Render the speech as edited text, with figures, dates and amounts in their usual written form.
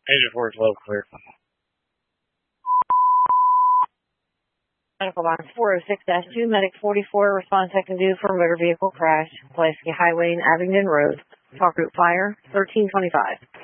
Agent 4 is low clear. Medical box 406-2, medic 44, response second due for motor vehicle crash. Pulaski Highway and Abingdon Road. Talk route fire, 1325.